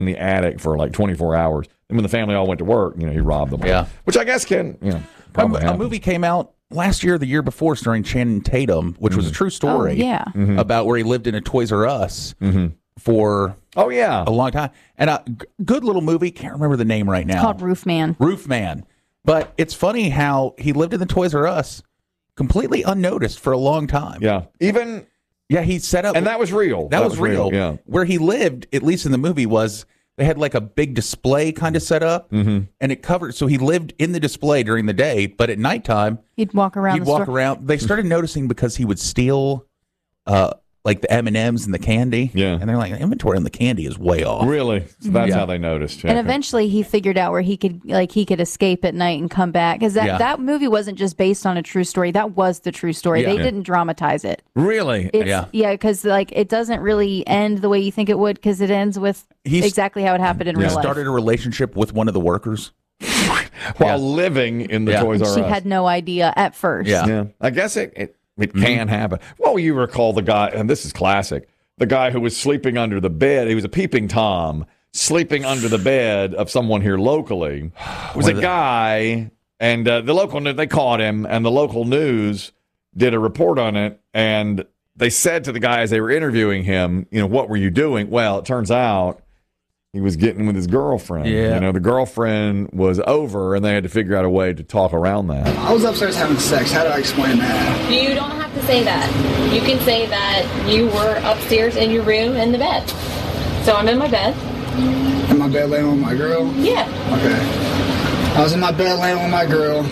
in the attic for like 24 hours. And when the family all went to work, he robbed them. Yeah. Which I guess can, probably a movie came out last year or the year before starring Channing Tatum, which was a true story about where he lived in a Toys R Us for a long time. And a good little movie. Can't remember the name right now. It's called Roof Man. Roof Man. But it's funny how he lived in the Toys R Us completely unnoticed for a long time. Yeah. He set up. And that was real. That was real. Yeah. Where he lived, at least in the movie, was they had like a big display kind of set up, and it covered. So he lived in the display during the day, but at nighttime, he'd walk around. They started noticing because he would steal like the M&Ms and the candy. Yeah. And they're like, the inventory on the candy is way off. Really? So that's how they noticed. And eventually he figured out where he could escape at night and come back. Because that movie wasn't just based on a true story. That was the true story. They didn't dramatize it. Really? Yeah, because it doesn't really end the way you think it would, because it ends with exactly how it happened in real life. He started a relationship with one of the workers. While living in the Toys R Us. She had no idea at first. Yeah. I guess it can happen. Well, you recall the guy, and this is classic, the guy who was sleeping under the bed. He was a peeping Tom, sleeping under the bed of someone here locally. It was a guy, and the local news, they caught him, and the local news did a report on it, and they said to the guy as they were interviewing him, what were you doing? Well, it turns out he was getting with his girlfriend. Yeah. The girlfriend was over, and they had to figure out a way to talk around that. I was upstairs having sex. How do I explain that? You don't have to say that. You can say that you were upstairs in your room in the bed. So I'm in my bed. In my bed laying on my girl? Yeah. Okay. I was in my bed laying on my girl.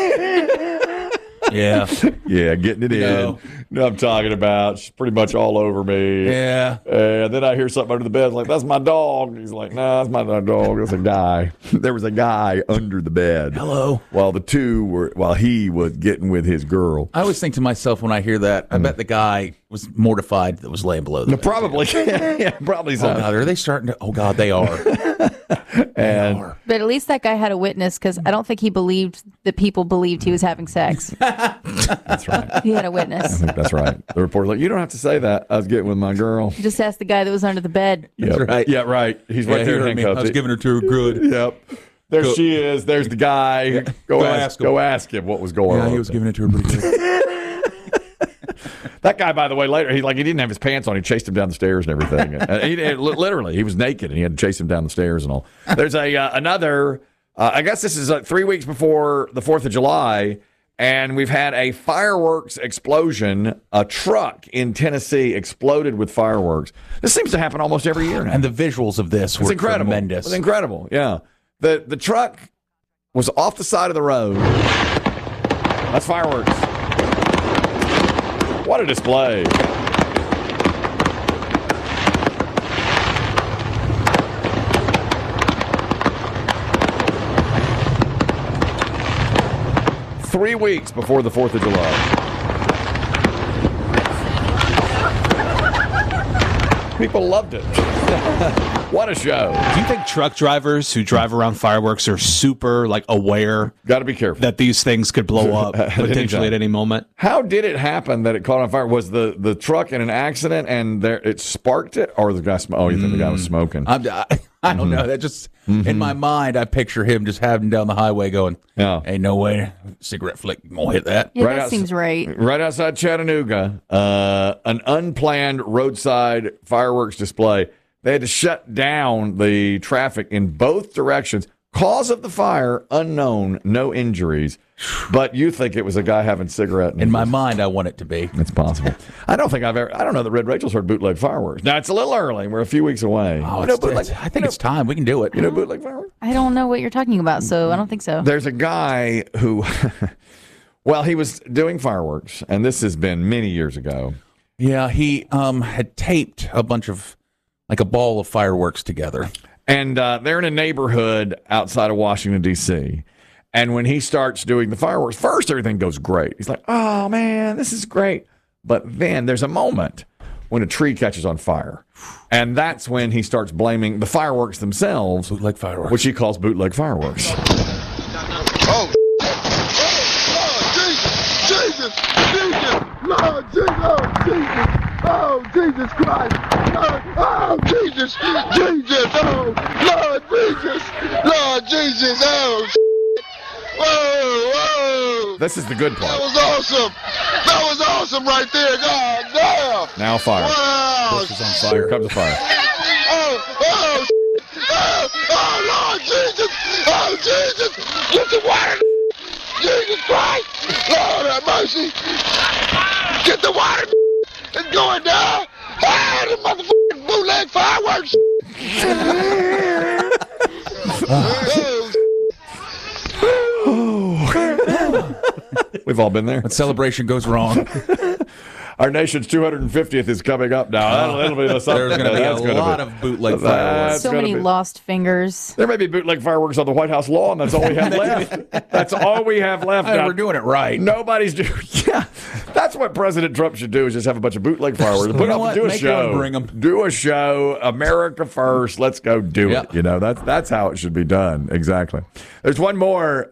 Yeah. Yeah, getting it in. You know what I'm talking about. She's pretty much all over me. Yeah. And then I hear something under the bed, like, that's my dog. He's like, nah, that's my dog. That's a guy. There was a guy under the bed. Hello. While he was getting with his girl. I always think to myself when I hear that, I bet the guy was mortified that was laying below the bed. Probably. Yeah, probably so. Oh, God, are they starting to? Oh, God, they are. But at least that guy had a witness, because I don't think he believed that people believed he was having sex. That's right. He had a witness. I think that's right. The reporter's like, you don't have to say that. I was getting with my girl. Just ask the guy that was under the bed. That's right. Yeah, right. He's right there in handcuffs. I was giving her to her good. Yep. There she is. There's the guy. Go ask him what was going on. Yeah, he was giving it to her pretty good. That guy, by the way, later, he didn't have his pants on. He chased him down the stairs and everything. Literally, he was naked, and he had to chase him down the stairs and all. There's another, I guess this is 3 weeks before the 4th of July, and we've had a fireworks explosion. A truck in Tennessee exploded with fireworks. This seems to happen almost every year now. And the visuals of this were tremendous. It's incredible, yeah. The truck was off the side of the road. That's fireworks. What a display. Three weeks before the 4th of July. People loved it. What a show. Do you think truck drivers who drive around fireworks are super aware? Got to be careful. That these things could blow up potentially at any moment? How did it happen that it caught on fire? Was the truck in an accident and it sparked it? Or the guy, you think the guy was smoking? I don't know. That just, in my mind, I picture him just having down the highway going, ain't no way cigarette flick gonna hit that. Yeah, that seems right. Right outside Chattanooga, an unplanned roadside fireworks display. They had to shut down the traffic in both directions. Cause of the fire, unknown, no injuries. But you think it was a guy having cigarette. In my mind, I want it to be. It's possible. I don't know that Red Rachel's heard bootleg fireworks. Now, it's a little early. We're a few weeks away. Oh, I think it's time. We can do it. You know bootleg fireworks? I don't know what you're talking about, so I don't think so. There's a guy who, he was doing fireworks, and this has been many years ago. Yeah, he had taped a bunch of, a ball of fireworks together. And they're in a neighborhood outside of Washington, D.C., and when he starts doing the fireworks, first everything goes great. He's like, oh, man, this is great. But then there's a moment when a tree catches on fire. And that's when he starts blaming the fireworks themselves. Bootleg fireworks. Which he calls bootleg fireworks. Oh, Jesus, Lord Jesus, oh, Jesus Christ, oh, Jesus. Jesus! Jesus! Oh, Lord Jesus! Lord Jesus! Oh, whoa, whoa! This is the good part. That was awesome! That was awesome right there! God damn! Now fire. Wow! This is on fire. Here comes the fire. Oh, Lord Jesus! Oh, Jesus! Get the water! Jesus Christ! Lord have mercy! Get the water! It's going down! Ah, the motherfucking bootleg fireworks! We've all been there. When celebration goes wrong. Our nation's 250th is coming up now. That'll be the There's going to be a lot of bootleg fireworks. So many lost fingers. There may be bootleg fireworks on the White House lawn. That's all we have left. That's all we have left. We're doing it right. Nobody's doing. Yeah, that's what President Trump should do. Is just have a bunch of bootleg fireworks. Put up, do a show. Bring them. Do a show. America first. Let's go do it. You know, that's how it should be done. Exactly. There's one more.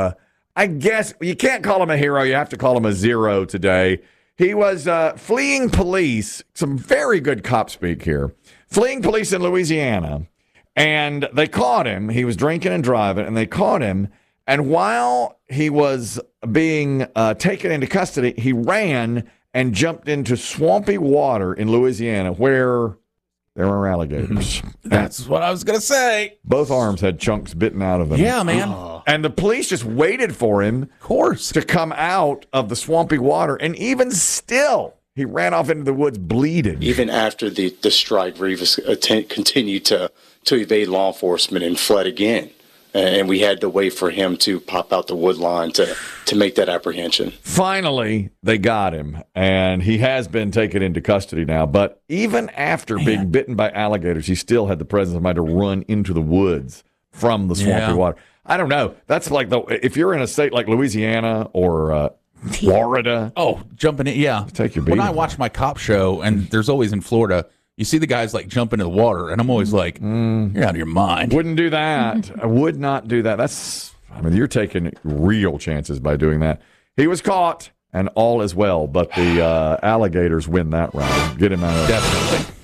I guess you can't call him a hero. You have to call him a zero today. He was fleeing police, some very good cop speak here, fleeing police in Louisiana, and they caught him. He was drinking and driving, and they caught him. And while he was being taken into custody, he ran and jumped into swampy water in Louisiana where there were alligators. That's what I was going to say. Both arms had chunks bitten out of them. Yeah, man. And the police just waited for him, of course, to come out of the swampy water. And even still, he ran off into the woods bleeding. Even after the strike, Rivas continued to evade law enforcement and fled again. And we had to wait for him to pop out the wood line to make that apprehension. Finally, they got him, and he has been taken into custody now. But even after being bitten by alligators, he still had the presence of mind to run into the woods from the swampy water. I don't know. That's like if you're in a state like Louisiana or Florida. Oh, jumping in, yeah. Take your beating. When I watch my cop show, and there's always in Florida, you see the guys like jump into the water, and I'm always like, you're out of your mind. Wouldn't do that. I would not do that. You're taking real chances by doing that. He was caught, and all is well, but the alligators win that round. Get him out of there. Definitely.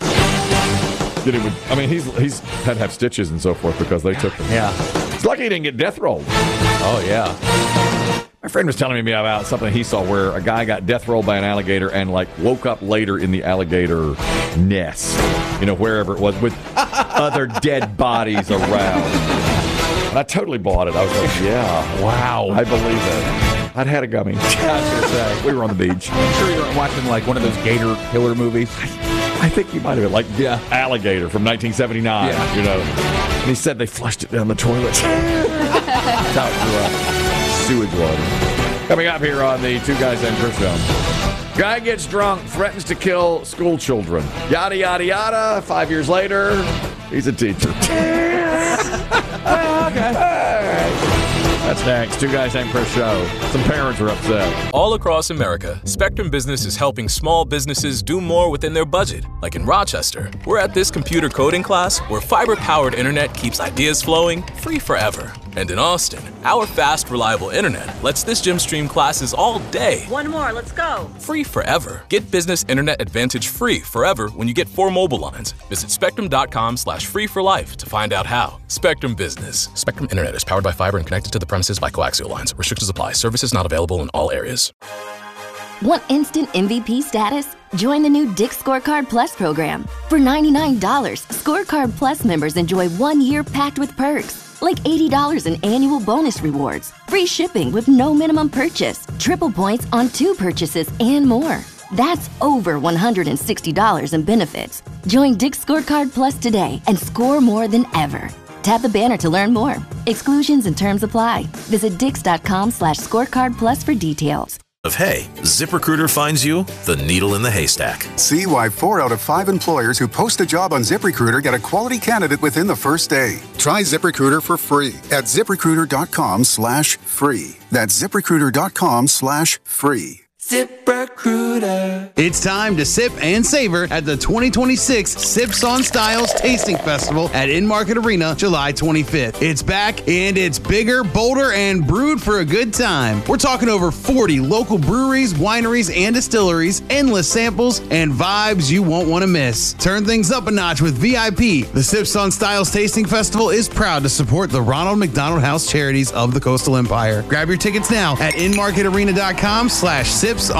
Get him he's had to have stitches and so forth because they took him. Yeah. It's lucky he didn't get death rolled. Oh, yeah. My friend was telling me about something he saw where a guy got death rolled by an alligator and woke up later in the alligator nest, wherever it was, with other dead bodies around. And I totally bought it. I was like, yeah, wow, I believe it. I'd had a gummy. I was going to say, we were on the beach. I'm sure you were watching one of those gator killer movies. I think you might have been Alligator from 1979. And he said they flushed it down the toilet. Out to sewage water. Coming up here on the Two Guys and Chris Show. Guy gets drunk, threatens to kill school children. Yada, yada, yada. 5 years later, he's a teacher. That's next. Two Guys and Chris Show. Some parents are upset. All across America, Spectrum Business is helping small businesses do more within their budget. Like in Rochester, we're at this computer coding class where fiber-powered internet keeps ideas flowing free forever. And in Austin, our fast, reliable internet lets this gym stream classes all day. One more, let's go. Free forever. Get Business Internet Advantage free forever when you get 4 mobile lines. Visit spectrum.com/free for life to find out how. Spectrum Business. Spectrum Internet is powered by fiber and connected to the premises by coaxial lines. Restrictions apply. Services not available in all areas. Want instant MVP status? Join the new Dick's Scorecard Plus program. For $99, Scorecard Plus members enjoy 1 year packed with perks. Like $80 in annual bonus rewards, free shipping with no minimum purchase, triple points on 2 purchases, and more. That's over $160 in benefits. Join Dick's Scorecard Plus today and score more than ever. Tap the banner to learn more. Exclusions and terms apply. Visit dix.com/scorecard plus for details. Hey, ZipRecruiter finds you the needle in the haystack. See why 4 out of 5 employers who post a job on ZipRecruiter get a quality candidate within the first day. Try ZipRecruiter for free at ZipRecruiter.com/free. That's ZipRecruiter.com/free. ZipRecruiter. It's time to sip and savor at the 2026 Sips on Styles Tasting Festival at In-Market Arena, July 25th. It's back, and it's bigger, bolder, and brewed for a good time. We're talking over 40 local breweries, wineries, and distilleries, endless samples, and vibes you won't want to miss. Turn things up a notch with VIP. The Sips on Styles Tasting Festival is proud to support the Ronald McDonald House Charities of the Coastal Empire. Grab your tickets now at inmarketarena.com/sipsonstyles.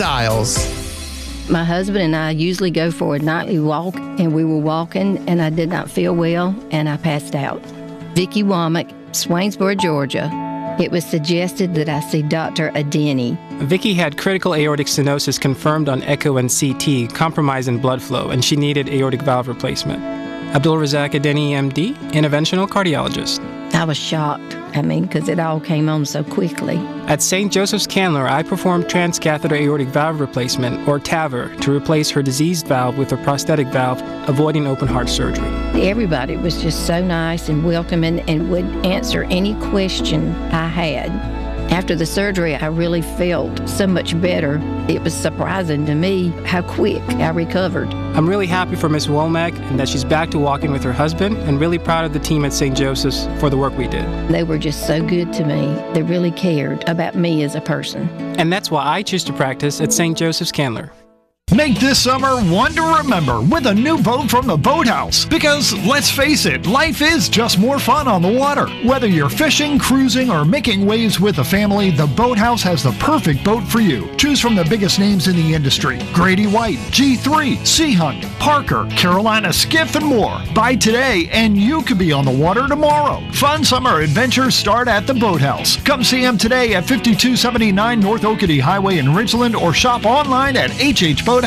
My husband and I usually go for a nightly walk, and we were walking, and I did not feel well, and I passed out. Vicki Womack, Swainsboro, Georgia. It was suggested that I see Dr. Adeni. Vicki had critical aortic stenosis confirmed on echo and CT, compromise in blood flow, and she needed aortic valve replacement. Abdul Razak Adeni, MD, interventional cardiologist. I was shocked, because it all came on so quickly. At St. Joseph's Candler, I performed transcatheter aortic valve replacement, or TAVR, to replace her diseased valve with a prosthetic valve, avoiding open heart surgery. Everybody was just so nice and welcoming and would answer any question I had. After the surgery, I really felt so much better. It was surprising to me how quick I recovered. I'm really happy for Ms. Womack and that she's back to walking with her husband, and really proud of the team at St. Joseph's for the work we did. They were just so good to me. They really cared about me as a person. And that's why I choose to practice at St. Joseph's Candler. Make this summer one to remember with a new boat from the Boathouse. Because let's face it, life is just more fun on the water. Whether you're fishing, cruising, or making waves with a family, the Boathouse has the perfect boat for you. Choose from the biggest names in the industry: Grady White, G3, Seahunt, Parker, Carolina Skiff, and more. Buy today and you could be on the water tomorrow. Fun summer adventures start at the Boathouse. Come see them today at 5279 North Oakity Highway in Ridgeland, or shop online at hhboathouse.net.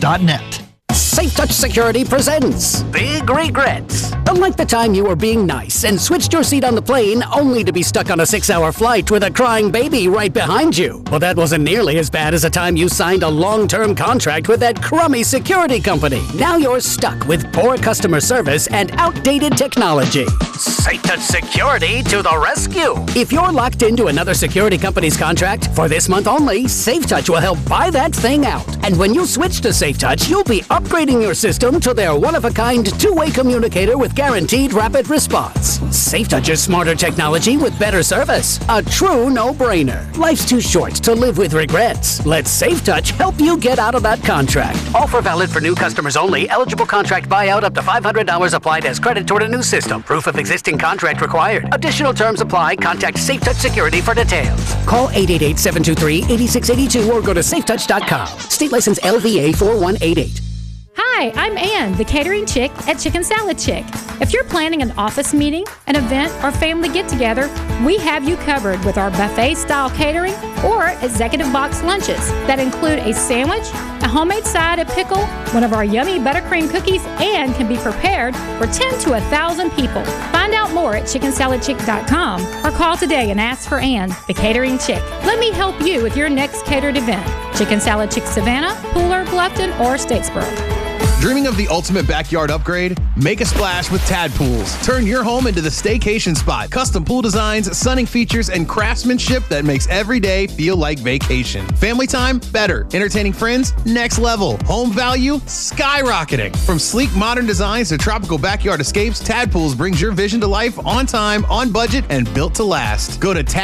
Safe Touch Security presents Big Regrets. Unlike the time you were being nice and switched your seat on the plane only to be stuck on a 6-hour flight with a crying baby right behind you. Well, that wasn't nearly as bad as the time you signed a long-term contract with that crummy security company. Now you're stuck with poor customer service and outdated technology. Safe Touch Security to the rescue. If you're locked into another security company's contract, for this month only, Safe Touch will help buy that thing out. And when you switch to Safe Touch, you'll be upgrading your system to their one-of-a-kind two-way communicator with guaranteed rapid response. Safe Touch's smarter technology with better service. A true no-brainer. Life's too short to live with regrets. Let Safe Touch help you get out of that contract. Offer valid for new customers only. Eligible contract buyout up to $500 applied as credit toward a new system. Proof of existing contract required. Additional terms apply. Contact Safe Touch Security for details. Call 888-723-8682 or go to safetouch.com. State license LVA 4188. Hi, I'm Ann, the catering chick at Chicken Salad Chick. If you're planning an office meeting, an event, or family get-together, we have you covered with our buffet-style catering or executive box lunches that include a sandwich, a homemade side, a pickle, one of our yummy buttercream cookies, and can be prepared for 10 to 1,000 people. Find out more at chickensaladchick.com or call today and ask for Ann, the catering chick. Let me help you with your next catered event. Chicken Salad Chick Savannah, Pooler, Bluffton, or Statesboro. Dreaming of the ultimate backyard upgrade? Make a splash with Tad Pools. Turn your home into the staycation spot. Custom pool designs, sunning features, and craftsmanship that makes every day feel like vacation. Family time? Better. Entertaining friends? Next level. Home value? Skyrocketing. From sleek modern designs to tropical backyard escapes, Tad Pools brings your vision to life on time, on budget, and built to last. Go to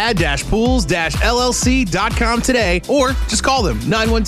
tad-pools-llc.com today or just call them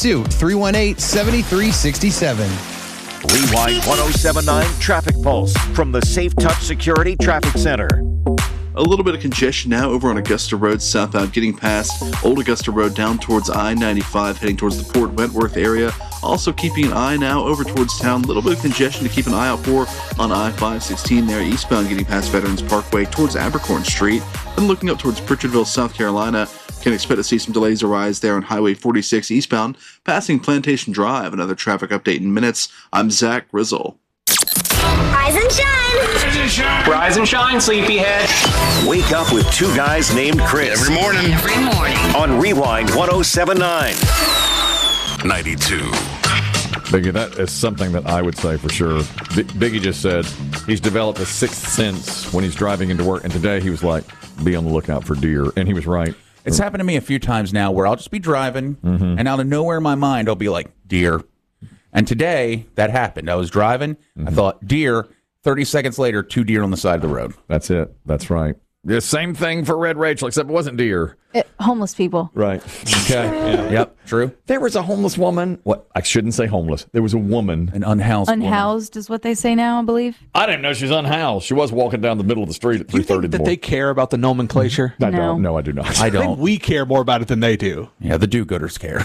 912-318-7367. Rewind 1079 Traffic Pulse from the Safe Touch Security Traffic Center. A little bit of congestion now over on Augusta Road southbound, getting past Old Augusta Road down towards I-95, heading towards the Port Wentworth area. Also keeping an eye now over towards town. A little bit of congestion to keep an eye out for on I-516 there eastbound, getting past Veterans Parkway towards Abercorn Street. And looking up towards Pritchardville, South Carolina, can expect to see some delays arise there on Highway 46 eastbound, passing Plantation Drive. Another traffic update in minutes. I'm Zach Grizzle. Rise and shine! Rise and shine! Rise and shine, sleepyhead! Wake up with two guys named Chris. Every morning. On Rewind 1079. 92. Biggie, that is something that I would say for sure. Biggie just said he's developed a sixth sense when he's driving into work. And today he was like, be on the lookout for deer. And he was right. It's happened to me a few times now where I'll just be driving, and out of nowhere in my mind, I'll be like, deer. And today, that happened. I was driving. I thought, deer. 30 seconds later, 2 deer on the side of the road. That's it. That's right. The same thing for Red Rachel, except it wasn't deer. Homeless people. Right. Okay. Yep. True. There was a homeless woman. What? I shouldn't say homeless. There was a woman. An unhoused Unhoused is what they say now, I believe. I didn't know she was unhoused. She was walking down the middle of the street at 3:30 in the morning. That they care about the nomenclature? I don't. No, I do not. I don't. I think we care more about it than they do. Yeah, the do-gooders care.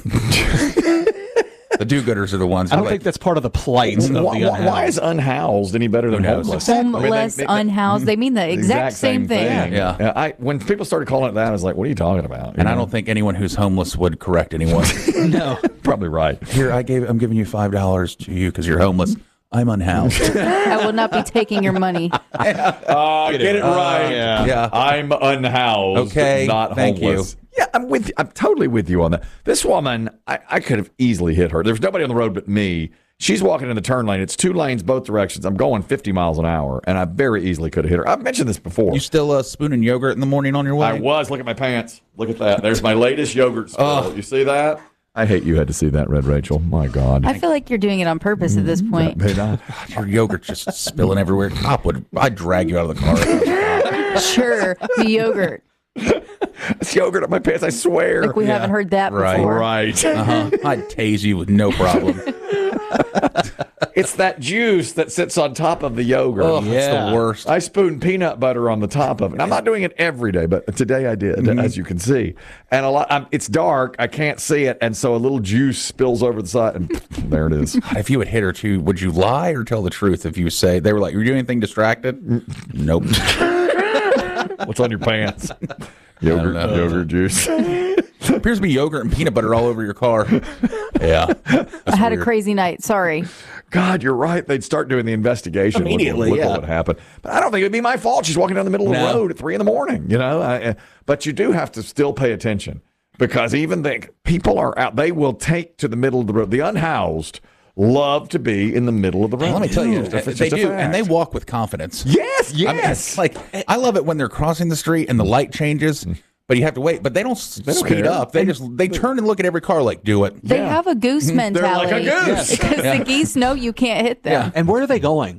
The do-gooders are the ones. I don't think that's part of the plight of the unhoused. Why is unhoused any better than homeless? Homeless, unhoused. They mean the exact same thing. Yeah. When people started calling it that, I was like, what are you talking about? And I don't think anyone who's homeless would correct anyone. No. Probably right. Here, I'm giving you $5 to you because you're homeless. I'm unhoused. I will not be taking your money. Get it right. Yeah. I'm unhoused, okay, not thank homeless. You. Yeah, I'm totally with you on that. This woman, I could have easily hit her. There's nobody on the road but me. She's walking in the turn lane. It's 2 lanes both directions. I'm going 50 miles an hour, and I very easily could have hit her. I've mentioned this before. You still spooning yogurt in the morning on your way? I was. Look at my pants. Look at that. There's my latest yogurt spill. You see that? I hate you had to see that, Red Rachel. My God. I feel like you're doing it on purpose at this point. Your yogurt's just spilling everywhere. I'd drag you out of the car. Sure, the yogurt. It's yogurt on my pants, I swear. Like we haven't heard that before. Right. I'd tase you with no problem. It's that juice that sits on top of the yogurt. Oh, it's the worst. I spoon peanut butter on the top of it. And I'm not doing it every day, but today I did, as you can see. And it's dark. I can't see it. And so a little juice spills over the side, and there it is. If you would hit her too, would you lie or tell the truth if you say, they were like, you doing anything distracted? Nope. What's on your pants? Yogurt juice. Appears to be yogurt and peanut butter all over your car. Yeah. I had a crazy night. Sorry. God, you're right. They'd start doing the investigation. Immediately, look what would happen. But I don't think it'd be my fault. She's walking down the middle of the road at 3 in the morning. You know, but you do have to still pay attention because even people are out. They will take to the middle of the road. The unhoused love to be in the middle of the road. Let me tell you, they do, and they walk with confidence. Yes. I mean, I love it when they're crossing the street and the light changes. But you have to wait. But they don't speed up. They turn and look at every car like, do it. They have a goose mentality. They're like a goose. Because the geese know you can't hit them. Yeah. And where are they going?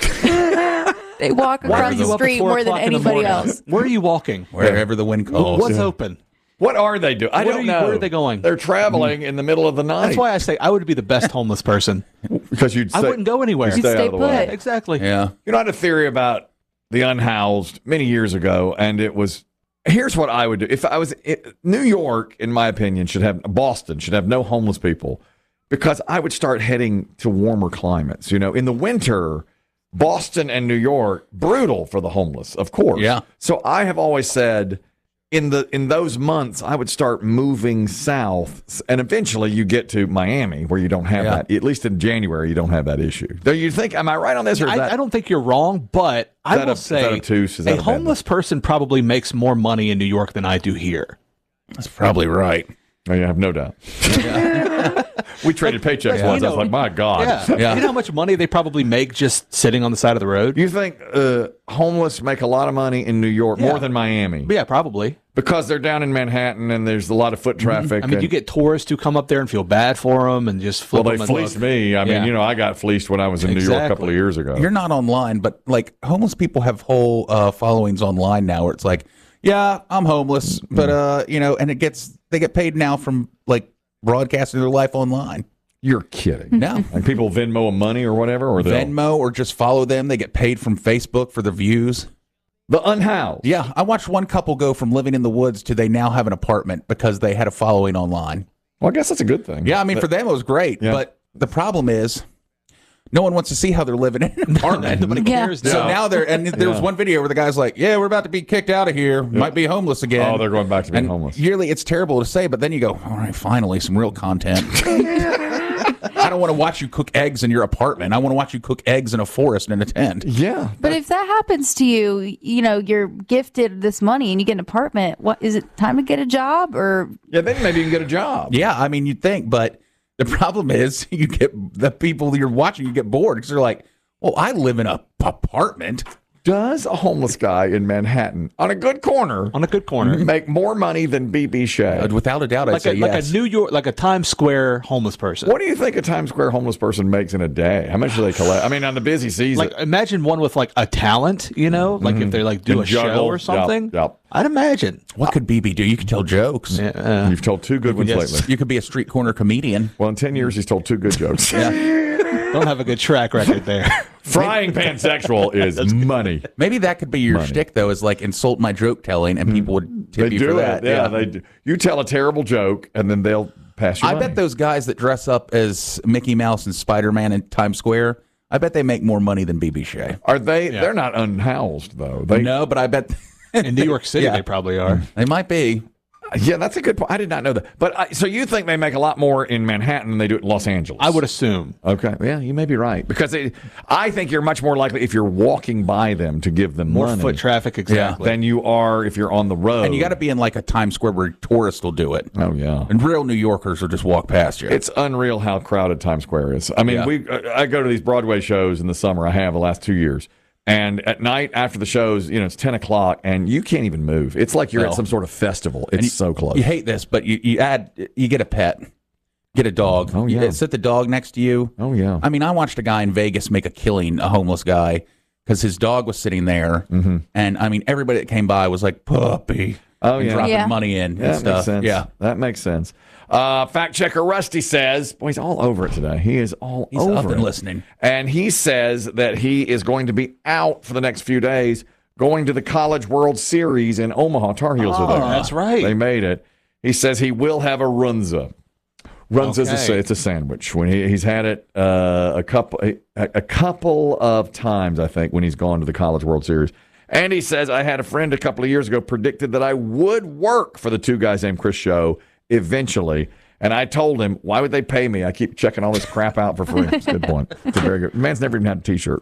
They walk across the street more than anybody else. Where are you walking? Wherever the wind calls. What's open? What are they doing? I don't know. Where are they going? They're traveling in the middle of the night. That's why I say I would be the best homeless person. Because I wouldn't go anywhere. You'd stay put. Yeah, exactly. Yeah. You know, I had a theory about the unhoused many years ago, and it was, here's what I would do. If I was New York, in my opinion, Boston should have no homeless people because I would start heading to warmer climates. You know, in the winter, Boston and New York, brutal for the homeless, of course. Yeah. So I have always said in those months, I would start moving south, and eventually you get to Miami where you don't have that. At least in January, you don't have that issue. Do you think? Am I right on this? Or I don't think you're wrong, but I will say a homeless person probably makes more money in New York than I do here. That's probably right. I have no doubt. We traded paychecks once. I was like, my God. Yeah. You know how much money they probably make just sitting on the side of the road? You think homeless make a lot of money in New York, more than Miami? Yeah, probably. Because they're down in Manhattan and there's a lot of foot traffic. I mean, you get tourists who come up there and feel bad for them and just flip them. Well, they fleeced me. I mean, you know, I got fleeced when I was in New York a couple of years ago. You're not online, but like homeless people have whole followings online now where it's like, yeah, I'm homeless, but you know, and they get paid now from like broadcasting their life online. You're kidding. No. Like people Venmo them money or whatever, or Venmo or just follow them. They get paid from Facebook for the views. The unhoused. Yeah, I watched one couple go from living in the woods to they now have an apartment because they had a following online. Well, I guess that's a good thing. Yeah, I mean, for them it was great, but the problem is no one wants to see how they're living in an apartment. Nobody cares now. So now there was one video where the guy's like, yeah, we're about to be kicked out of here. Might be homeless again. Oh, they're going back to being homeless. Yearly, it's terrible to say, but then you go, all right, finally, some real content. I don't want to watch you cook eggs in your apartment. I want to watch you cook eggs in a forest in a tent. Yeah. But if that happens to you, you know, you're gifted this money and you get an apartment, what is it time to get a job or? Yeah, then maybe you can get a job. Yeah, I mean, you'd think, but the problem is you get the people you're watching, you get bored because they're like, well, I live in an apartment. Does a homeless guy in Manhattan on a good corner make more money than B.B. Shea? Without a doubt, I'd say yes. Like a New York, like a Times Square homeless person. What do you think a Times Square homeless person makes in a day? How much do they collect? I mean, on the busy season. Like, imagine one with like a talent, like if they like do a show or something. Yep. I'd imagine. What could BB do? You could tell jokes. Yeah. You've told 2 good ones lately. You could be a street corner comedian. Well, in 10 years, he's told 2 good jokes. Don't have a good track record there. Frying pan sexual is money. Maybe that could be your shtick, though, is like insult my joke telling, and people would tip you for that. Yeah, they do. You tell a terrible joke, and then they'll pass you money. Bet those guys that dress up as Mickey Mouse and Spider-Man in Times Square, I bet they make more money than B.B. Shea. Are they? Yeah. They're not unhoused, though. No, but I bet... In New York City, they probably are. They might be. Yeah, that's a good point. I did not know that. But so you think they make a lot more in Manhattan than they do in Los Angeles? I would assume. Okay. Yeah, you may be right. Because I think you're much more likely if you're walking by them to give them more money. Foot traffic, exactly. Than you are if you're on the road. And you got to be in like a Times Square where tourists will do it. Oh, yeah. And real New Yorkers will just walk past you. It's unreal how crowded Times Square is. I mean, I go to these Broadway shows in the summer. I have the last 2 years. And at night after the shows, it's 10 o'clock, and you can't even move. It's like you're at some sort of festival. It's so close. You hate this, but you get a pet, get a dog. Oh, yeah. Sit the dog next to you. Oh, yeah. I mean, I watched a guy in Vegas make a killing, a homeless guy, because his dog was sitting there. Mm-hmm. And, I mean, everybody that came by was like, puppy. Oh, yeah. Dropping money in and stuff. Makes sense. Yeah. That makes sense. Fact checker Rusty says, boy, he's all over it today. He's over up it. and listening. And he says that he is going to be out for the next few days going to the College World Series in Omaha. Tar Heels are there. That's right. They made it. He says he will have a runza. Runza's it's a sandwich. When he's had it a couple of times, I think, when he's gone to the College World Series. And he says, I had a friend a couple of years ago predicted that I would work for the Two Guys Named Chris show eventually. And I told him, why would they pay me? I keep checking all this crap out for free. That's a good point. It's a very good. The man's never even had a T-shirt.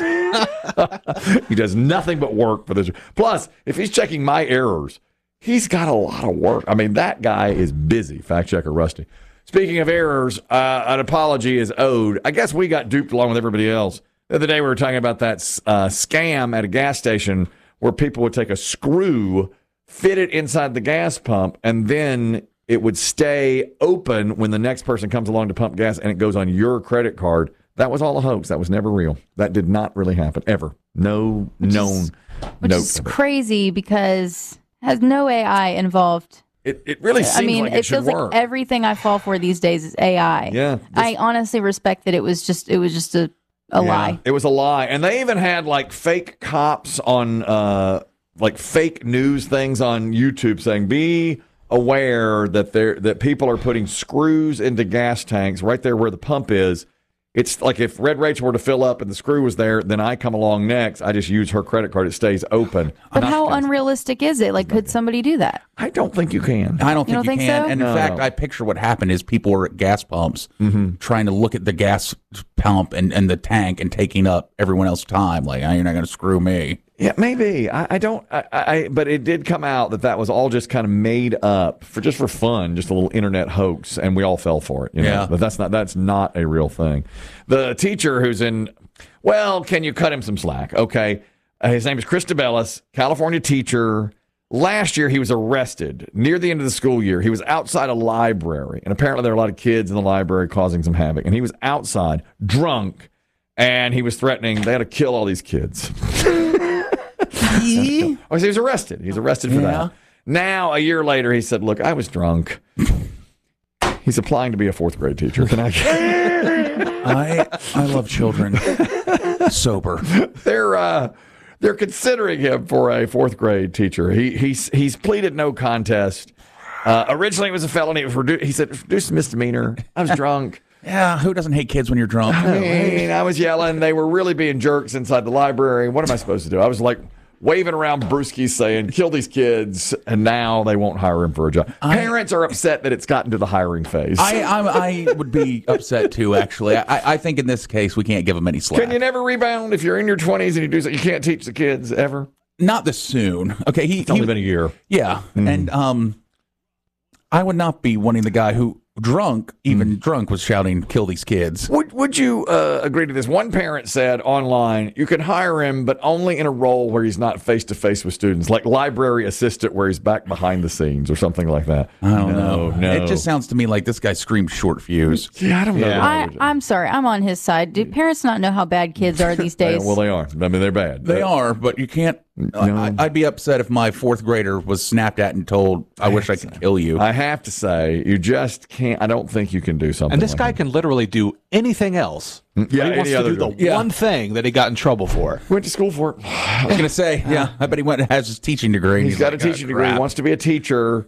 He does nothing but work for this. Plus, if he's checking my errors, he's got a lot of work. I mean, that guy is busy. Fact checker Rusty. Speaking of errors, an apology is owed. I guess we got duped along with everybody else. The other day we were talking about that scam at a gas station where people would take a screw, fit it inside the gas pump, and then it would stay open when the next person comes along to pump gas, and it goes on your credit card. That was all a hoax. That was never real. That did not really happen, ever. No known. Which is crazy because it has no AI involved. It really seems like it should feels work. Like everything I fall for these days is AI. Yeah. I honestly respect that it was just a lie. It was a lie. And they even had like fake cops on like fake news things on YouTube saying, be aware that people are putting screws into gas tanks right there where the pump is. It's like if Red Rachel were to fill up and the screw was there, then I come along next. I just use her credit card. It stays open. But how unrealistic is it? Like, could somebody do that? I don't think you can. I don't think you can. So? And in fact, I picture what happened is people were at gas pumps trying to look at the gas pump and the tank and taking up everyone else's time. Like, you're not going to screw me. Yeah, maybe. But it did come out that was all just kind of made up for fun, just a little internet hoax, and we all fell for it. Yeah. But that's not a real thing. The teacher who's can you cut him some slack? Okay. His name is Chris DeBellis, California teacher. Last year, he was arrested near the end of the school year. He was outside a library, and apparently there are a lot of kids in the library causing some havoc. And he was outside, drunk, and he was threatening they had to kill all these kids. So he was arrested. He's arrested for that. Now, a year later, he said, look, I was drunk. He's applying to be a fourth grade teacher. Can I love children. Sober. They're considering him for a fourth grade teacher. He's pleaded no contest. Originally, it was a felony. He said, reduced misdemeanor. I was drunk. Yeah, who doesn't hate kids when you're drunk? I was yelling. They were really being jerks inside the library. What am I supposed to do? I was like waving around brewskis saying, kill these kids, and now they won't hire him for a job. Parents are upset that it's gotten to the hiring phase. I would be upset too, actually. I think in this case, we can't give them any slack. Can you never rebound if you're in your 20s and you do something? You can't teach the kids ever? Not this soon. Okay, it's only been a year. Yeah, and I would not be wanting the guy who drunk, drunk, was shouting, "Kill these kids." Would you agree to this? One parent said online, you can hire him, but only in a role where he's not face-to-face with students, like library assistant where he's back behind the scenes or something like that. I don't know. No. It just sounds to me like this guy screamed short fuse. Yeah, I don't know. I'm sorry. I'm on his side. Do parents not know how bad kids are these days? Well, they are. I mean, they're bad. They are, but you can't. No. I'd be upset if my fourth grader was snapped at and told, I wish I could kill you. I have to say, you just can't. I don't think you can do something. And this guy can literally do anything else. Yeah, he wants to do the one thing that he got in trouble for. Went to school for it. I was going to say, I bet he has his teaching degree. He's got a teaching degree. He wants to be a teacher.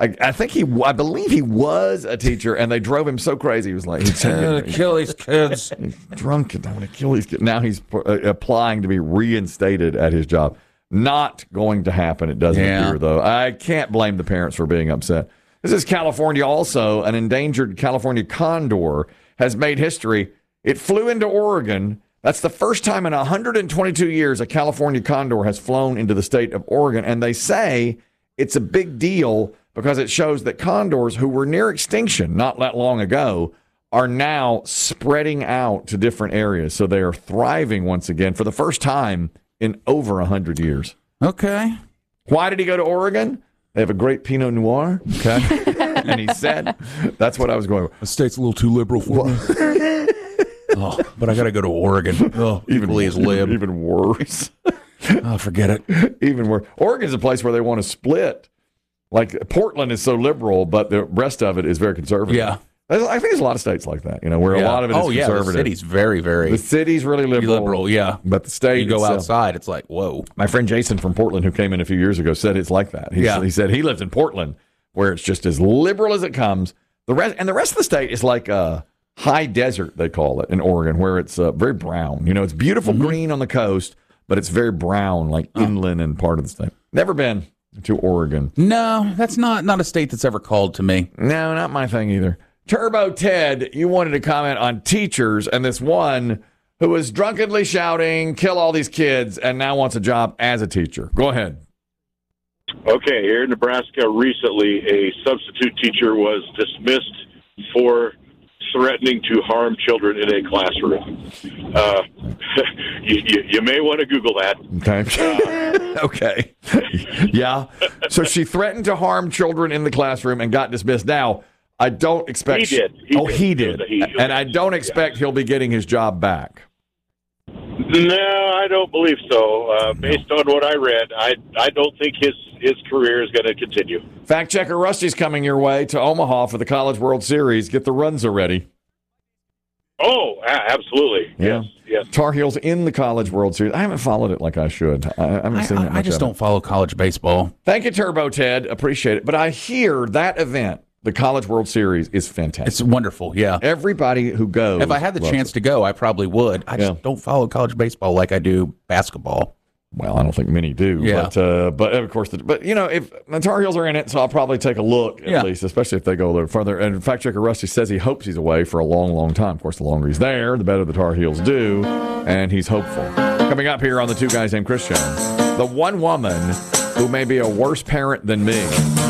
I believe he was a teacher, and they drove him so crazy. He was like, he's going to kill these kids. He's drunk and I want to kill these kids. Now he's applying to be reinstated at his job. Not going to happen, it doesn't appear, though. I can't blame the parents for being upset. This is California also. An endangered California condor has made history. It flew into Oregon. That's the first time in 122 years a California condor has flown into the state of Oregon. And they say it's a big deal because it shows that condors who were near extinction not that long ago are now spreading out to different areas. So they are thriving once again for the first time in over 100 years. Okay. Why did he go to Oregon? They have a great Pinot Noir. Okay. And he said, that's what I was going with. The state's a little too liberal for me. But I got to go to Oregon. Equally as lib. Even worse. Forget it. Even worse. Oregon's a place where they want to split. Like Portland is so liberal, but the rest of it is very conservative. Yeah. I think there's a lot of states like that, where a lot of it is conservative. The city's very, very... The city's really liberal. But the state... You go outside, it's like, whoa. My friend Jason from Portland, who came in a few years ago, said it's like that. He said he lives in Portland, where it's just as liberal as it comes. The rest of the state is like a high desert, they call it, in Oregon, where it's very brown. It's beautiful green on the coast, but it's very brown, like inland and part of the state. Never been to Oregon. No, that's not a state that's ever called to me. No, not my thing either. Turbo Ted, you wanted to comment on teachers and this one who was drunkenly shouting, kill all these kids, and now wants a job as a teacher. Go ahead. Okay, here in Nebraska recently, a substitute teacher was dismissed for threatening to harm children in a classroom. You may want to Google that. Okay. Okay. Yeah. So she threatened to harm children in the classroom and got dismissed. Now, I don't expect... He did. He did. And I don't expect he'll be getting his job back. No, I don't believe so. Based on what I read, I don't think his career is going to continue. Fact checker Rusty's coming your way to Omaha for the College World Series. Get the Runza ready. Oh, absolutely. Yeah. Yes. Tar Heels in the College World Series. I haven't followed it like I should. I haven't seen that much. I just don't follow college baseball. Thank you, Turbo Ted. Appreciate it. But I hear that event, the College World Series, is fantastic. It's wonderful, yeah. Everybody who goes. If I had the chance to go, I probably would. I just don't follow college baseball like I do basketball. Well, I don't think many do. Yeah. But of course, if the Tar Heels are in it, so I'll probably take a look at least, especially if they go a little further. And fact checker Rusty says he hopes he's away for a long, long time. Of course, the longer he's there, the better the Tar Heels do, and he's hopeful. Coming up here on the Two Guys Named Chris show, the one woman who may be a worse parent than me.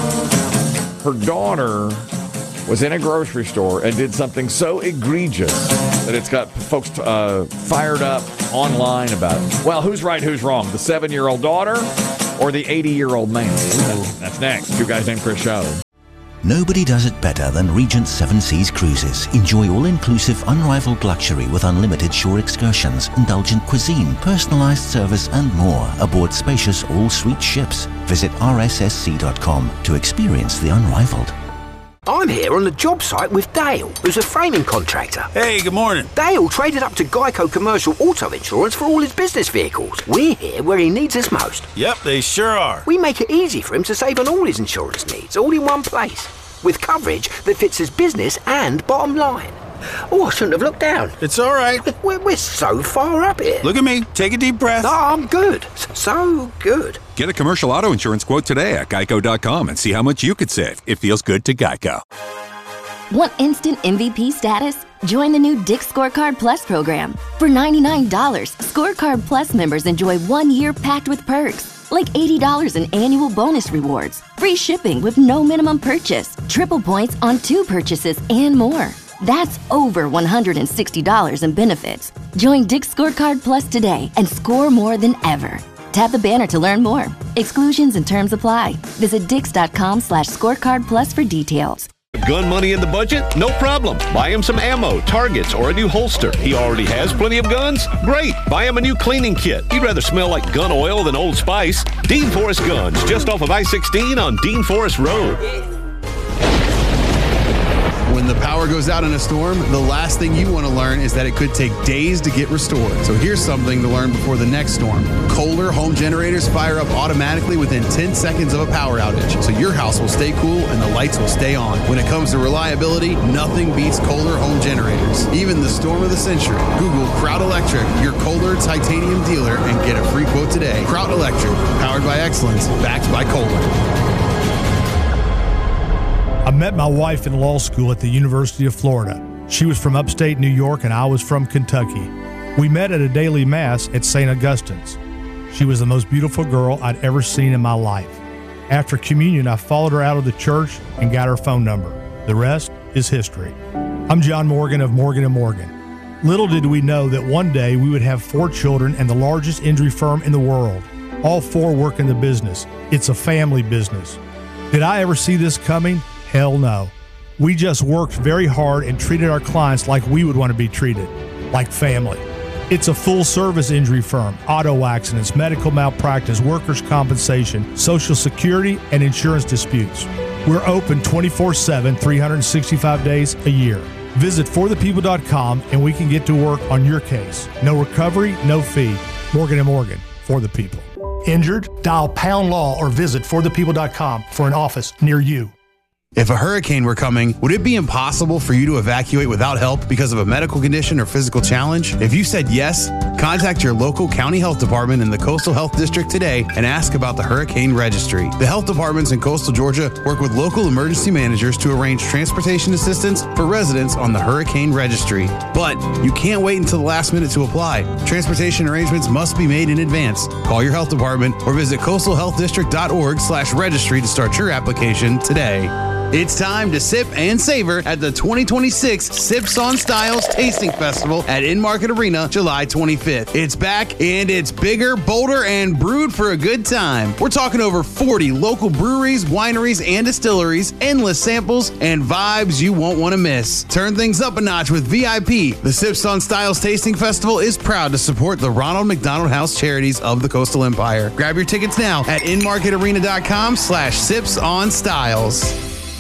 Her daughter was in a grocery store and did something so egregious that it's got folks fired up online about it. Well, who's right, who's wrong? The 7-year-old daughter or the 80-year-old man? That's next. Two Guys Named Chris show. Nobody does it better than Regent Seven Seas Cruises. Enjoy all-inclusive, unrivaled luxury with unlimited shore excursions, indulgent cuisine, personalized service, and more aboard spacious all-suite ships. Visit rssc.com to experience the unrivaled. I'm here on the job site with Dale, who's a framing contractor. Hey, good morning. Dale traded up to Geico Commercial Auto Insurance for all his business vehicles. We're here where he needs us most. Yep, they sure are. We make it easy for him to save on all his insurance needs, all in one place, with coverage that fits his business and bottom line. Oh, I shouldn't have looked down. It's all right. We're so far up here. Look at me. Take a deep breath. No, I'm good. So good. Get a commercial auto insurance quote today at geico.com and see how much you could save. It feels good to Geico. Want instant MVP status? Join the new Dick's Scorecard Plus program. For $99, Scorecard Plus members enjoy 1 year packed with perks, like $80 in annual bonus rewards, free shipping with no minimum purchase, triple points on 2 purchases, and more. That's over $160 in benefits. Join Dick's Scorecard Plus today and score more than ever. Tap the banner to learn more. Exclusions and terms apply. Visit dix.com/scorecard plus for details. Gun money in the budget? No problem. Buy him some ammo, targets, or a new holster. He already has plenty of guns? Great. Buy him a new cleaning kit. He'd rather smell like gun oil than Old Spice. Dean Forest Guns, just off of I-16 on Dean Forest Road. When the power goes out in a storm, the last thing you want to learn is that it could take days to get restored. So here's something to learn before the next storm. Kohler home generators fire up automatically within 10 seconds of a power outage, so your house will stay cool and the lights will stay on. When it comes to reliability, nothing beats Kohler home generators. Even the storm of the century. Google Kraut Electric, your Kohler titanium dealer, and get a free quote today. Kraut Electric, powered by excellence, backed by Kohler. I met my wife in law school at the University of Florida. She was from upstate New York and I was from Kentucky. We met at a daily mass at St. Augustine's. She was the most beautiful girl I'd ever seen in my life. After communion, I followed her out of the church and got her phone number. The rest is history. I'm John Morgan of Morgan & Morgan. Little did we know that one day we would have 4 children and the largest injury firm in the world. All 4 work in the business. It's a family business. Did I ever see this coming? Hell no. We just worked very hard and treated our clients like we would want to be treated, like family. It's a full-service injury firm, auto accidents, medical malpractice, workers' compensation, Social Security, and insurance disputes. We're open 24/7, 365 days a year. Visit forthepeople.com and we can get to work on your case. No recovery, no fee. Morgan & Morgan, for the people. Injured? Dial #law or visit forthepeople.com for an office near you. If a hurricane were coming, would it be impossible for you to evacuate without help because of a medical condition or physical challenge? If you said yes, contact your local county health department in the Coastal Health District today and ask about the Hurricane Registry. The health departments in coastal Georgia work with local emergency managers to arrange transportation assistance for residents on the Hurricane Registry. But you can't wait until the last minute to apply. Transportation arrangements must be made in advance. Call your health department or visit coastalhealthdistrict.org/registry to start your application today. It's time to sip and savor at the 2026 Sips on Styles Tasting Festival at In-Market Arena, July 25th. It's back, and it's bigger, bolder, and brewed for a good time. We're talking over 40 local breweries, wineries, and distilleries, endless samples, and vibes you won't want to miss. Turn things up a notch with VIP. The Sips on Styles Tasting Festival is proud to support the Ronald McDonald House Charities of the Coastal Empire. Grab your tickets now at inmarketarena.com/sipsonstyles.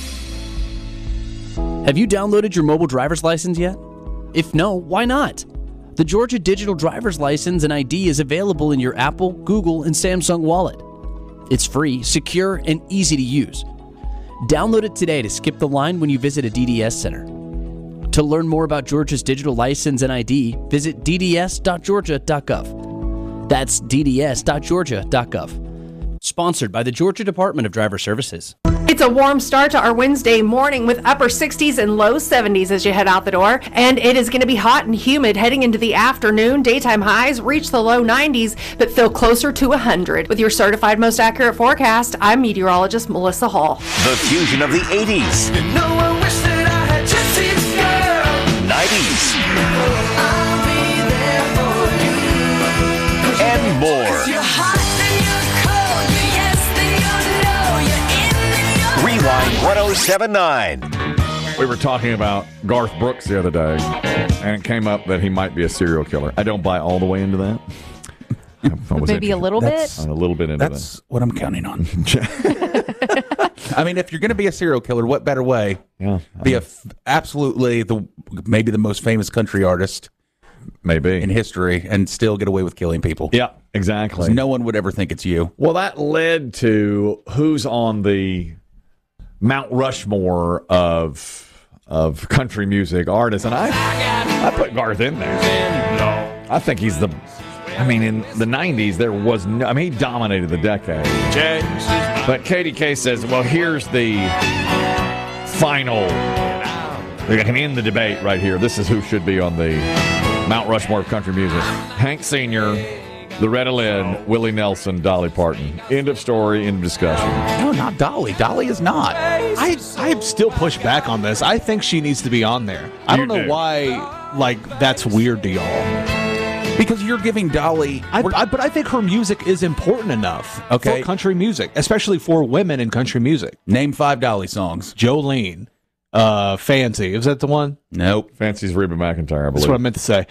Have you downloaded your mobile driver's license yet? If no, why not? The Georgia Digital Driver's License and ID is available in your Apple, Google, and Samsung wallet. It's free, secure, and easy to use. Download it today to skip the line when you visit a DDS center. To learn more about Georgia's digital license and ID, visit dds.georgia.gov. That's dds.georgia.gov. Sponsored by the Georgia Department of Driver Services. It's a warm start to our Wednesday morning with upper 60s and low 70s as you head out the door. And it is going to be hot and humid heading into the afternoon. Daytime highs reach the low 90s, but feel closer to 100. With your certified most accurate forecast, I'm meteorologist Melissa Hall. The fusion of the 80s. You know, I wish that I had Jesse's girl. 90s. I'll be there for you. And more. Rewind 1079. We were talking about Garth Brooks the other day, and it came up that he might be a serial killer. I don't buy all the way into that. Maybe a little bit? A little bit into that. That's what I'm counting on. I mean, if you're going to be a serial killer, what better way? Yeah, be absolutely maybe the most famous country artist maybe in history and still get away with killing people. Yeah, exactly. No one would ever think it's you. Well, that led to who's on the Mount Rushmore of country music artists, and I put Garth in there. I think he's in the 90s there was no, he dominated the decade. But KDK says, well, here's the final, we can end the debate right here. This is who should be on the Mount Rushmore of country music. Hank Sr., Loretta Lynn, Willie Nelson, Dolly Parton. End of story, end of discussion. No, not Dolly. Dolly is not. I still push back on this. I think she needs to be on there. I don't know why, that's weird to y'all. Because you're giving Dolly... but I think her music is important enough for country music, especially for women in country music. Name 5 Dolly songs. Jolene. Fancy. Is that the one? Nope. Fancy's Reba McEntire, I believe. That's what I meant to say.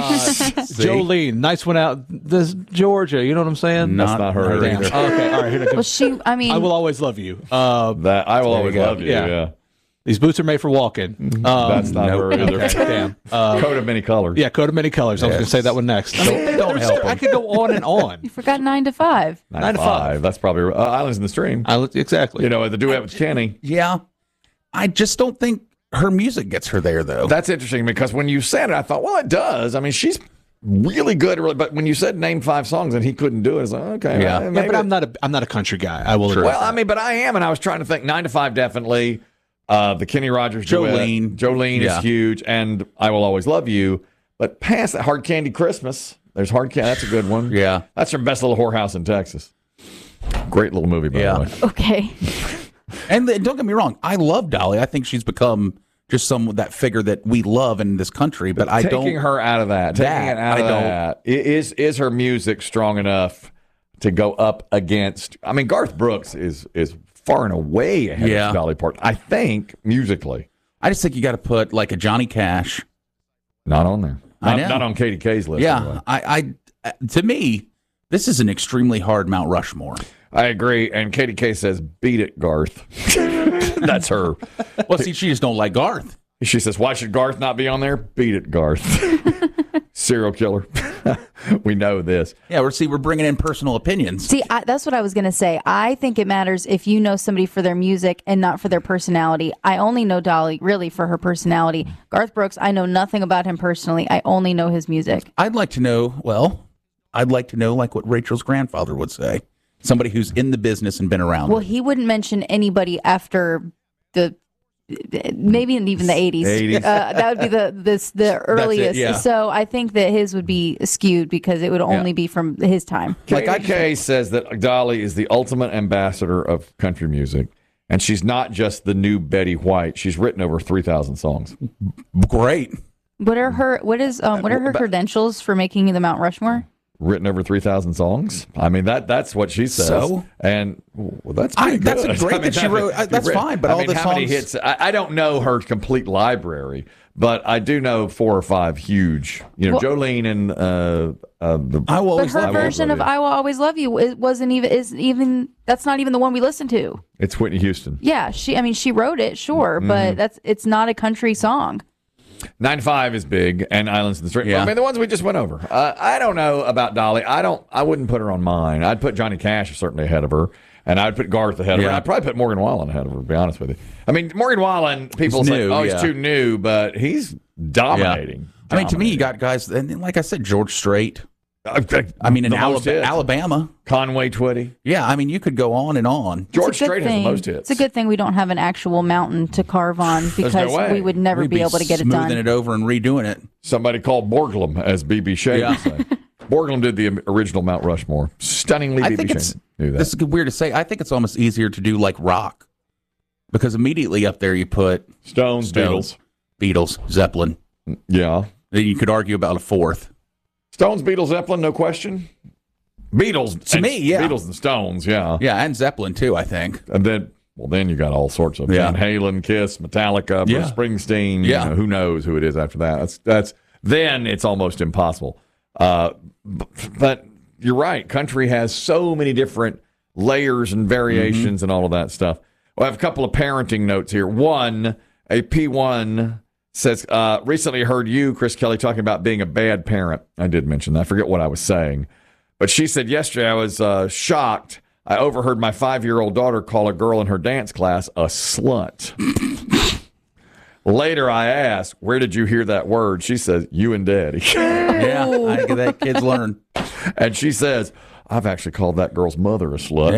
Jolene. Nice one out. This Georgia. You know what I'm saying? That's not her either. Okay. All right. Here Well, I Will Always Love You. That I Will Always Love You. Yeah. These boots are made for walking. That's not her either. Damn. Coat of Many Colors. Yeah, Coat of Many Colors. I was going to say that one next. Don't help him. I could go on and on. You forgot 9 to 5. 9 to 5. That's probably Islands in the Stream. Exactly. The duet with Kenny. Yeah. I just don't think her music gets her there, though. That's interesting because when you said it, I thought, well, it does. I mean, she's really good. But when you said name 5 songs and he couldn't do it, it's like, okay. Yeah, but I'm not a country guy. I will agree. Well, I mean, but I am, and I was trying to think 9 to 5 definitely. The Kenny Rogers Jolene. duet. Jolene is huge, and I Will Always Love You. But past that, Hard Candy Christmas. There's Hard Candy. That's a good one. Yeah. That's her Best Little Whorehouse in Texas. Great little movie, by the way. Okay. And don't get me wrong, I love Dolly. I think she's become just that figure that we love in this country. But I don't taking her out of that. Taking it out of that. Is her music strong enough to go up against? I mean, Garth Brooks is far and away ahead of Dolly Parton. I think musically. I just think you got to put like a Johnny Cash. Not on there. Not on Katie K's list. Yeah, anyway. To me, this is an extremely hard Mount Rushmore. I agree. And Katie K says, "Beat it, Garth." That's her. Well, see, she just don't like Garth. She says, "Why should Garth not be on there?" Beat it, Garth. Serial killer. We know this. Yeah, we're bringing in personal opinions. See, that's what I was going to say. I think it matters if you know somebody for their music and not for their personality. I only know Dolly really for her personality. Garth Brooks, I know nothing about him personally. I only know his music. I'd like to know like what Rachel's grandfather would say. Somebody who's in the business and been around. Well, he wouldn't mention anybody after maybe even the 80s. That would be the earliest. Yeah. So I think that his would be skewed because it would only be from his time. Katie K says that Dolly is the ultimate ambassador of country music, and she's not just the new Betty White. She's written over 3,000 songs. Great. What are her credentials for making the Mount Rushmore? Written over 3,000 songs. I mean that's what she says. So? And that's pretty good. That's great that she wrote. That's fine. But all the songs. Many hits? I don't know her complete library, but I do know 4 or 5 huge. Jolene and I Will Always Love You. But her version of "I Will Always Love You" isn't even. That's not even the one we listened to. It's Whitney Houston. Yeah, she wrote it, sure, but it's not a country song. 9 to 5 is big, and Islands in the Stream. Yeah. I mean, the ones we just went over. I don't know about Dolly. I wouldn't put her on mine. I'd put Johnny Cash certainly ahead of her, and I'd put Garth ahead of her. I'd probably put Morgan Wallen ahead of her, to be honest with you. I mean, Morgan Wallen, people say, he's too new, but he's dominating. I mean, to me, you got guys, and like I said, George Strait. I mean, in Alabama. Conway Twitty. Yeah, I mean, you could go on and on. George Strait has the most hits. It's a good thing we don't have an actual mountain to carve on because we would never be able to get it done. Smoothing it over and redoing it. Somebody called Borglum, as B.B. Shea would say. Borglum did the original Mount Rushmore. Stunningly, B.B. Shea knew that. This is weird to say. I think it's almost easier to do like rock because immediately up there you put Stones, Beatles, Zeppelin. Yeah. Then you could argue about a fourth. Stones, Beatles, Zeppelin, no question. Beatles, to me, yeah. Beatles and Stones, yeah. Yeah, and Zeppelin, too, I think. And then you got all sorts of Van Halen, Kiss, Metallica, Bruce Springsteen. Yeah. Who knows who it is after that. That's then it's almost impossible. But you're right. Country has so many different layers and variations and all of that stuff. Well, I have a couple of parenting notes here. One, a P1 says, recently heard you, Chris Kelly, talking about being a bad parent. I did mention that. I forget what I was saying. But she said yesterday I was shocked. I overheard my 5-year-old daughter call a girl in her dance class a slut. Later I asked, where did you hear that word? She says, you and Daddy. Yeah, I think that kids learn. And she says, I've actually called that girl's mother a slut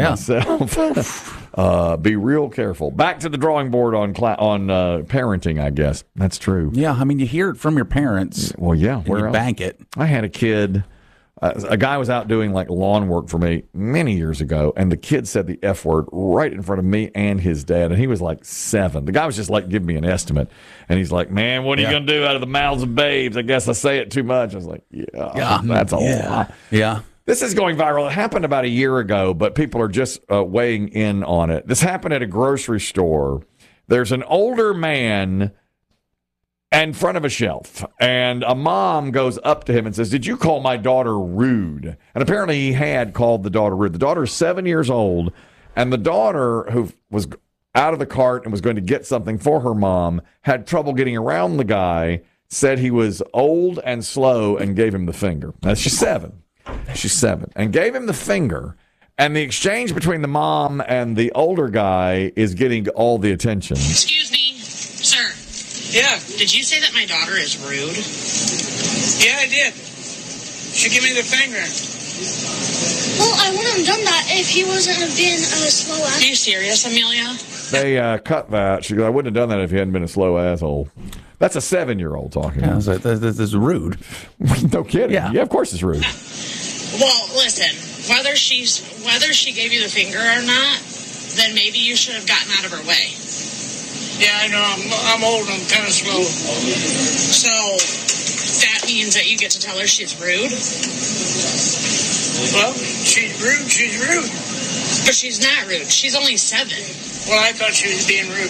myself. Be real careful. Back to the drawing board on parenting, I guess. That's true. Yeah, I mean, you hear it from your parents. Well, yeah. Where you bank it. I had a kid A guy was out doing like lawn work for me many years ago, and the kid said the F word right in front of me and his dad, and he was like 7. The guy was just like giving me an estimate, and he's like, "Man, what are you going to do out of the mouths of babes? I guess I say it too much." I was like, "Yeah, that's a lot." Yeah. This is going viral. It happened about a year ago, but people are just weighing in on it. This happened at a grocery store. There's an older man in front of a shelf, and a mom goes up to him and says, "Did you call my daughter rude?" And apparently he had called the daughter rude. The daughter is 7 years old, and the daughter, who was out of the cart and was going to get something for her mom, had trouble getting around the guy, said he was old and slow, and gave him the finger. Now, she's 7. She's 7. And gave him the finger. And the exchange between the mom and the older guy is getting all the attention. Excuse me, sir. Yeah. Did you say that my daughter is rude? Yeah, I did. She gave me the finger. Well, I wouldn't have done that if he wasn't being a slow ass. Are you serious, Amelia? They cut that. She goes, "I wouldn't have done that if he hadn't been a slow asshole." That's a 7-year-old talking. Yeah, this is rude. No kidding. Yeah, of course it's rude. Well, listen, whether she gave you the finger or not, then maybe you should have gotten out of her way. Yeah, I know. I'm old. I'm kind of slow. So that means that you get to tell her she's rude? Well, she's rude. She's rude. But she's not rude. She's only 7. Well, I thought she was being rude.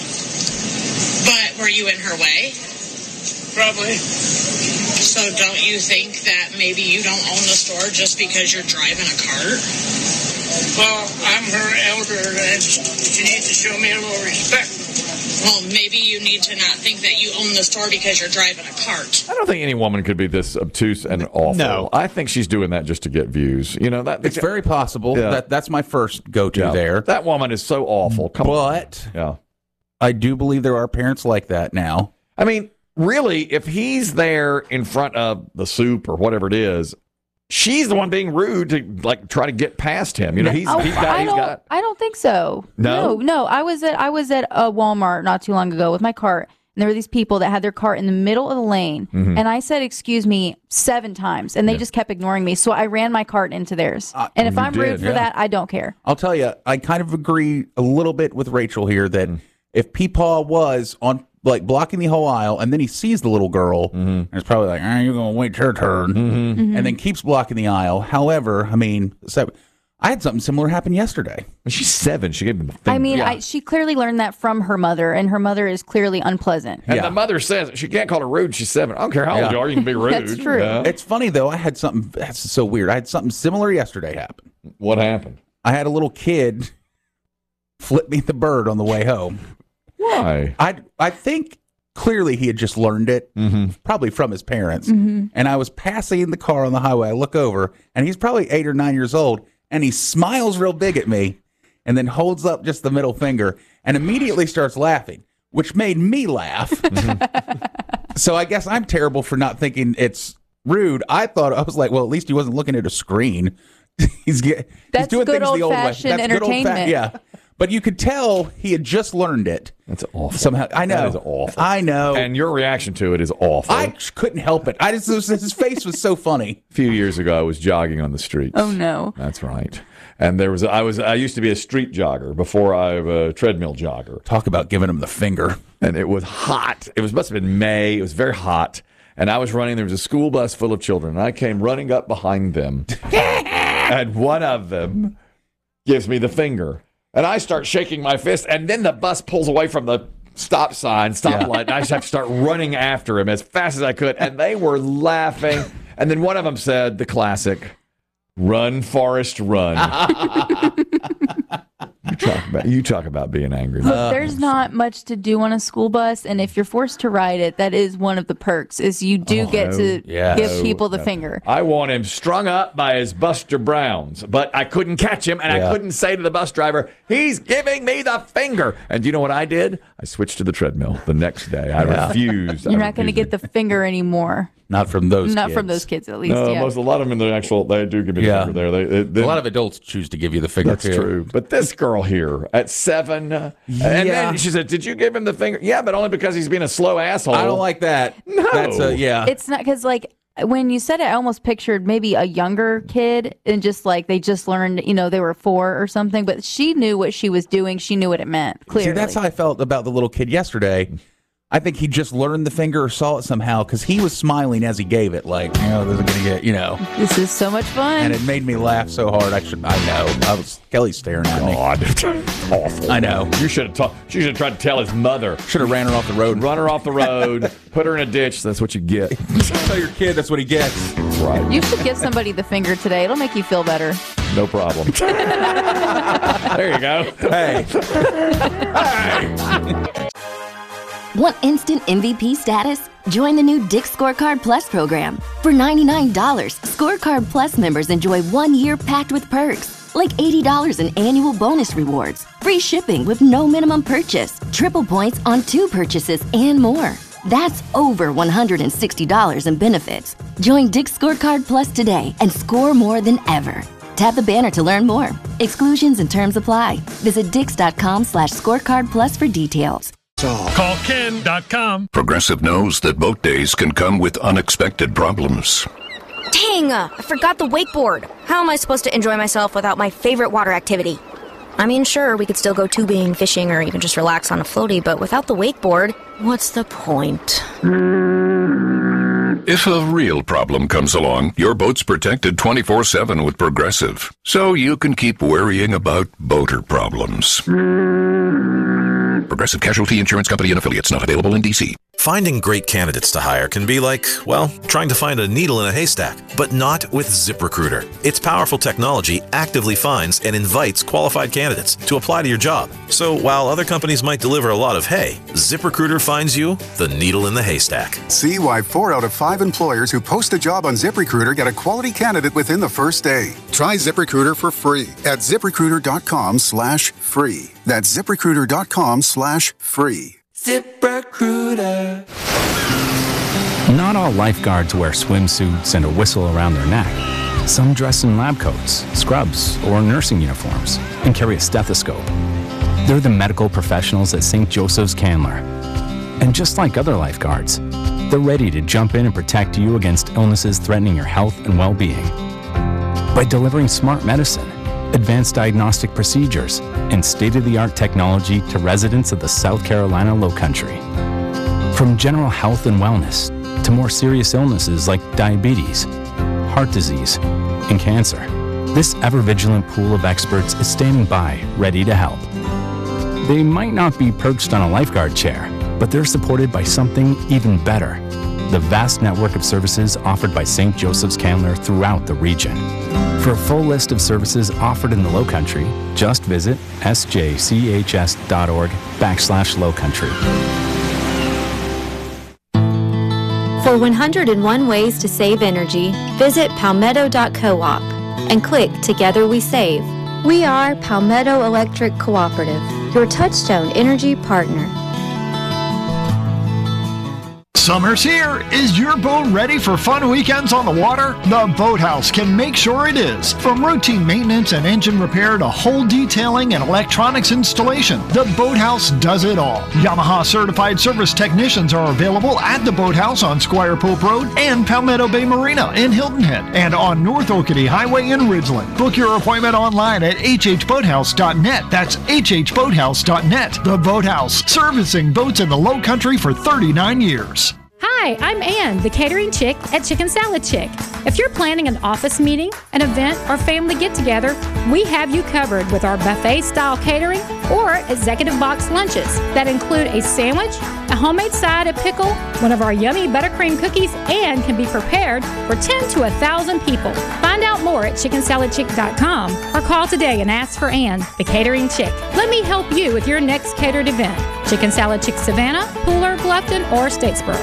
But were you in her way? Probably. So don't you think that maybe you don't own the store just because you're driving a cart? Well, I'm her elder, and she needs to show me a little respect. Well, maybe you need to not think that you own the store because you're driving a cart. I don't think any woman could be this obtuse and awful. No. I think she's doing that just to get views. You know, It's very possible. Yeah. That's my first go-to there. That woman is so awful. Come on. Yeah. I do believe there are parents like that now. I mean, really, if he's there in front of the soup or whatever it is, she's the one being rude to like try to get past him. You know, I don't think so. No? I was at a Walmart not too long ago with my cart, and there were these people that had their cart in the middle of the lane, and I said, "Excuse me," 7 times, and they just kept ignoring me. So I ran my cart into theirs. And if I'm rude for that, I don't care. I'll tell you, I kind of agree a little bit with Rachel here that if Peepaw was on like blocking the whole aisle, and then he sees the little girl, and it's probably like, "You're going to wait your turn," and then keeps blocking the aisle. However, I mean, I had something similar happen yesterday. She's 7. She gave him the finger. I mean, she clearly learned that from her mother, and her mother is clearly unpleasant. And the mother says she can't call her rude. She's 7. I don't care how old you are. You can be rude. That's true. Yeah. It's funny, though. I had something that's so weird. I had something similar yesterday happen. What happened? I had a little kid flip me the bird on the way home. Why? I think clearly he had just learned it, probably from his parents. And I was passing the car on the highway. I look over, and he's probably 8 or 9 years old, and he smiles real big at me and then holds up just the middle finger and immediately starts laughing, which made me laugh. So I guess I'm terrible for not thinking it's rude. I was like, well, at least he wasn't looking at a screen. He's doing good things the old way. old-fashioned entertainment. Yeah. But you could tell he had just learned it. That's awful. Somehow, I know. That is awful. I know. And your reaction to it is awful. I couldn't help it. His face was so funny. A few years ago, I was jogging on the streets. Oh no, that's right. And I used to be a street jogger before I was a treadmill jogger. Talk about giving him the finger. And it was hot. Must have been May. It was very hot. And I was running. There was a school bus full of children. And I came running up behind them. And one of them gives me the finger. And I start shaking my fist, and then the bus pulls away from the stoplight, and I just have to start running after him as fast as I could. And they were laughing. And then one of them said, the classic, "Run, Forrest, run." You talk about being angry. Look, there's not much to do on a school bus, and if you're forced to ride it, that is one of the perks, is you do get to give people the finger. I want him strung up by his Buster Browns, but I couldn't catch him, and I couldn't say to the bus driver, "He's giving me the finger." And do you know what I did? I switched to the treadmill the next day. I refused. You're not going to get the finger anymore. Not from those kids. Not from those kids, at least. No, a lot of them, they do give me the finger there. A lot of adults choose to give you the finger, That's true. But this girl here at 7, and then she said, "Did you give him the finger?" Yeah, but only because he's being a slow asshole. I don't like that. No. That's It's not because, like, when you said it, I almost pictured maybe a younger kid and just like they just learned, they were 4 or something. But she knew what she was doing. She knew what it meant. Clearly, see, that's how I felt about the little kid yesterday. I think he just learned the finger or saw it somehow because he was smiling as he gave it, like, this is gonna get, This is so much fun, and it made me laugh so hard. I know. Kelly's staring at me. God, awful. I know. You should have. She should have tried to tell his mother. Should have ran her off the road. Run her off the road. Put her in a ditch. That's what you get. Tell your kid that's what he gets. Right. You should give somebody the finger today. It'll make you feel better. No problem. There you go. Hey. Want instant MVP status? Join the new Dick's Scorecard Plus program. For $99, Scorecard Plus members enjoy 1 year packed with perks, like $80 in annual bonus rewards, free shipping with no minimum purchase, triple points on 2 purchases, and more. That's over $160 in benefits. Join Dick's Scorecard Plus today and score more than ever. Tap the banner to learn more. Exclusions and terms apply. Visit dix.com/scorecard plus for details. Call Ken.com. Progressive knows that boat days can come with unexpected problems. Dang, I forgot the wakeboard. How am I supposed to enjoy myself without my favorite water activity? I mean, sure, we could still go tubing, fishing, or even just relax on a floaty, but without the wakeboard, what's the point? If a real problem comes along, your boat's protected 24/7 with Progressive, so you can keep worrying about boater problems. Progressive Casualty Insurance Company and Affiliates, not available in D.C. Finding great candidates to hire can be like, well, trying to find a needle in a haystack, but not with ZipRecruiter. Its powerful technology actively finds and invites qualified candidates to apply to your job. So while other companies might deliver a lot of hay, ZipRecruiter finds you the needle in the haystack. See why 4 out of 5 employers who post a job on ZipRecruiter get a quality candidate within the first day. Try ZipRecruiter for free at ZipRecruiter.com/free. That's ZipRecruiter.com/free. ZipRecruiter. Not all lifeguards wear swimsuits and a whistle around their neck. Some dress in lab coats, scrubs, or nursing uniforms and carry a stethoscope. They're the medical professionals at St. Joseph's Candler. And just like other lifeguards, they're ready to jump in and protect you against illnesses threatening your health and well-being. By delivering smart medicine, advanced diagnostic procedures, and state-of-the-art technology to residents of the South Carolina Lowcountry. From general health and wellness to more serious illnesses like diabetes, heart disease, and cancer, this ever-vigilant pool of experts is standing by, ready to help. They might not be perched on a lifeguard chair, but they're supported by something even better, the vast network of services offered by St. Joseph's Candler throughout the region. For a full list of services offered in the Lowcountry, just visit sjchs.org/Lowcountry. For 101 ways to save energy, visit palmetto.coop and click Together We Save. We are Palmetto Electric Cooperative, your Touchstone Energy partner. Summer's here. Is your boat ready for fun weekends on the water? The Boathouse can make sure it is. From routine maintenance and engine repair to hull detailing and electronics installation, the Boathouse does it all. Yamaha certified service technicians are available at the Boathouse on Squire Pope Road and Palmetto Bay Marina in Hilton Head and on North Oakity Highway in Ridgeland. Book your appointment online at hhboathouse.net. That's hhboathouse.net. The Boathouse, servicing boats in the Lowcountry for 39 years. Hi, I'm Ann, the catering chick at Chicken Salad Chick. If you're planning an office meeting, an event, or family get-together, we have you covered with our buffet-style catering or executive box lunches that include a sandwich, a homemade side, a pickle, one of our yummy buttercream cookies, and can be prepared for 10 to 1,000 people. Find out more at chickensaladchick.com or call today and ask for Ann, the catering chick. Let me help you with your next catered event. Chicken Salad Chick Savannah, Pooler, Bluffton, or Statesboro.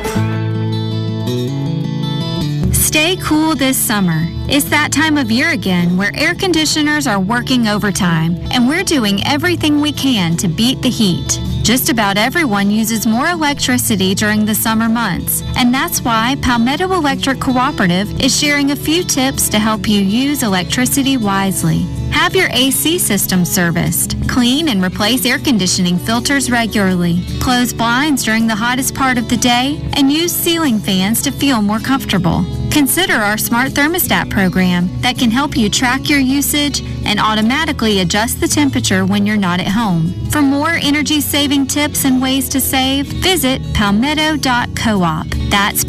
Stay cool this summer. It's that time of year again where air conditioners are working overtime, and we're doing everything we can to beat the heat. Just about everyone uses more electricity during the summer months, and that's why Palmetto Electric Cooperative is sharing a few tips to help you use electricity wisely. Have your AC system serviced. Clean and replace air conditioning filters regularly. Close blinds during the hottest part of the day, and use ceiling fans to feel more comfortable. Consider our Smart Thermostat program that can help you track your usage and automatically adjust the temperature when you're not at home. For more energy-saving tips and ways to save, visit palmetto.coop. That's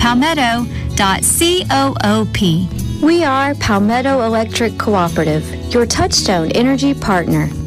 palmetto.coop. We are Palmetto Electric Cooperative, your Touchstone Energy partner.